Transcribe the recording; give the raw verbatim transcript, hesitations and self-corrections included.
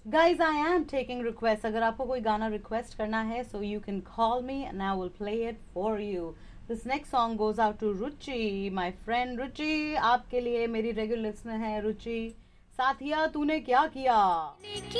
Guys, I am taking requests. अगर आपको कोई गाना रिक्वेस्ट करना है, so you can call me and I will play it for you. This next song goes out to Ruchi, my friend Ruchi. आपके लिए, मेरी regular listener है रुचि। साथिया तूने क्या किया।